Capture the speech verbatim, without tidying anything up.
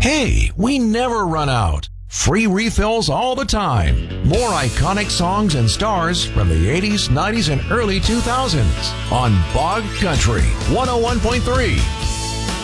Hey, we never run out. Free refills all the time. More iconic songs and stars from the eighties, nineties, and early two thousands on Bog Country one oh one point three